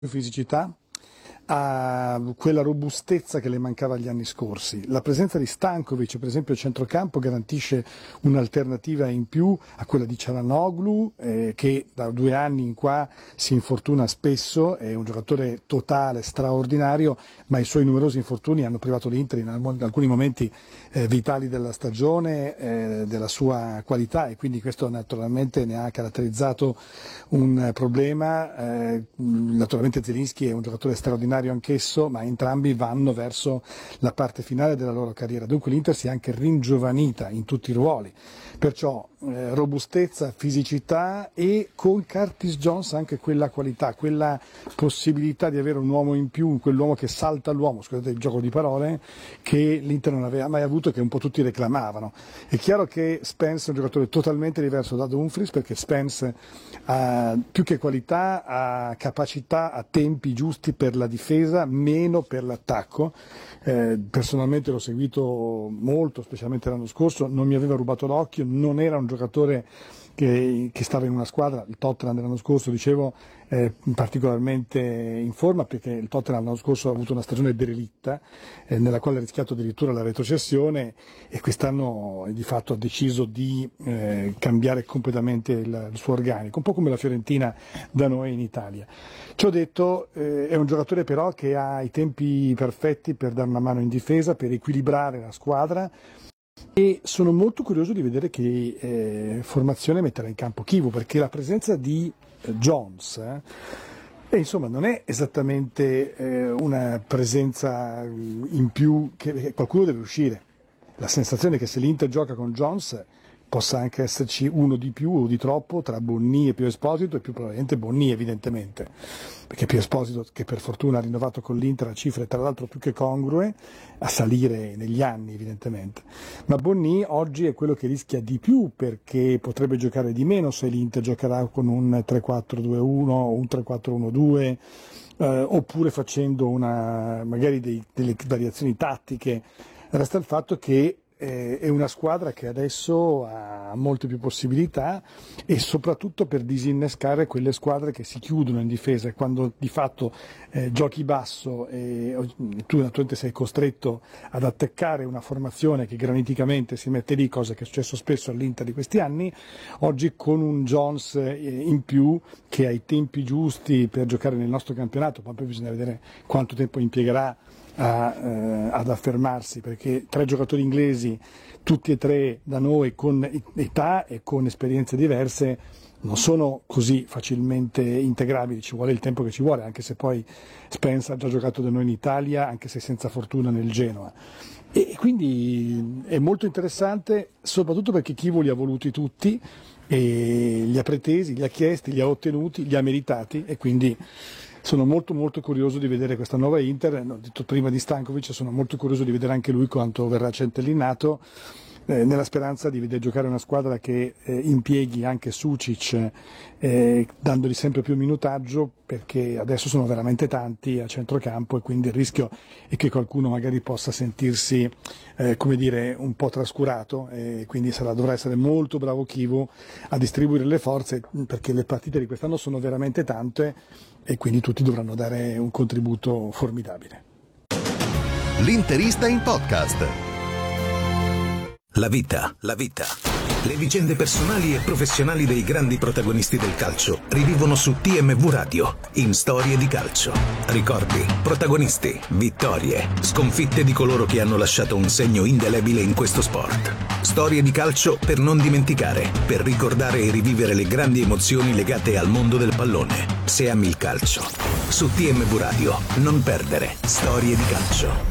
fisicità, a quella robustezza che le mancava gli anni scorsi. La presenza di Stankovic, per esempio, a centrocampo garantisce un'alternativa in più a quella di Çalhanoğlu, che da 2 anni in qua si infortuna spesso, è un giocatore totale, straordinario, ma i suoi numerosi infortuni hanno privato l'Inter in alcuni momenti vitali della stagione, della sua qualità, e quindi questo naturalmente ne ha caratterizzato un problema. Naturalmente Zielinski è un giocatore straordinario anch'esso, ma entrambi vanno verso la parte finale della loro carriera, dunque l'Inter si è anche ringiovanita in tutti i ruoli, perciò robustezza, fisicità, e con Curtis Jones anche quella qualità, quella possibilità di avere un uomo in più, quell'uomo che salta l'uomo, scusate il gioco di parole, che l'Inter non aveva mai avuto e che un po' tutti reclamavano. È chiaro che Spence è un giocatore totalmente diverso da Dumfries, perché Spence ha più che qualità, ha capacità, ha tempi giusti per la difesa, meno per l'attacco. Personalmente l'ho seguito molto, specialmente l'anno scorso, non mi aveva rubato l'occhio, non era un giocatore che stava in una squadra, il Tottenham dell'anno scorso, dicevo, particolarmente in forma, perché il Tottenham l'anno scorso ha avuto una stagione derelitta, nella quale ha rischiato addirittura la retrocessione, e quest'anno di fatto ha deciso di cambiare completamente il suo organico, un po' come la Fiorentina da noi in Italia. Ciò detto, è un giocatore però che ha i tempi perfetti per dare una mano in difesa, per equilibrare la squadra, e sono molto curioso di vedere che formazione metterà in campo Chivu, perché la presenza di Jones insomma non è esattamente una presenza in più, che qualcuno deve uscire. La sensazione è che se l'Inter gioca con Jones possa anche esserci uno di più o di troppo tra Bonni e Pio Esposito, e più probabilmente Bonni evidentemente, perché Pio Esposito, che per fortuna ha rinnovato con l'Inter a cifre tra l'altro più che congrue, a salire negli anni evidentemente, ma Bonni oggi è quello che rischia di più, perché potrebbe giocare di meno se l'Inter giocherà con un 3-4-2-1 o un 3-4-1-2, oppure facendo magari delle variazioni tattiche. Resta il fatto che è una squadra che adesso ha molte più possibilità, e soprattutto per disinnescare quelle squadre che si chiudono in difesa, e quando di fatto giochi basso e tu naturalmente sei costretto ad attaccare una formazione che graniticamente si mette lì, cosa che è successo spesso all'Inter di questi anni, oggi con un Jones in più che ha i tempi giusti per giocare nel nostro campionato, ma poi bisogna vedere quanto tempo impiegherà ad affermarsi, perché 3 giocatori inglesi, tutti e 3 da noi, con età e con esperienze diverse, non sono così facilmente integrabili, ci vuole il tempo che ci vuole, anche se poi Spence ha già giocato da noi in Italia, anche se senza fortuna nel Genoa. E quindi è molto interessante, soprattutto perché Chivu li ha voluti tutti, e li ha pretesi, li ha chiesti, li ha ottenuti, li ha meritati, e quindi sono molto molto curioso di vedere questa nuova Inter. Ho detto prima di Stankovic, sono molto curioso di vedere anche lui quanto verrà centellinato, nella speranza di vedere giocare una squadra che impieghi anche Sucic, dandogli sempre più minutaggio, perché adesso sono veramente tanti a centrocampo, e quindi il rischio è che qualcuno magari possa sentirsi come dire, un po' trascurato, e quindi dovrà essere molto bravo Chivu a distribuire le forze, perché le partite di quest'anno sono veramente tante, e quindi tutti dovranno dare un contributo formidabile. L'Interista in podcast. La vita. Le vicende personali e professionali dei grandi protagonisti del calcio rivivono su TMV Radio in Storie di Calcio. Ricordi, protagonisti, vittorie, sconfitte di coloro che hanno lasciato un segno indelebile in questo sport. Storie di calcio per non dimenticare, per ricordare e rivivere le grandi emozioni legate al mondo del pallone. Se ami il calcio. Su TMV Radio, non perdere Storie di Calcio.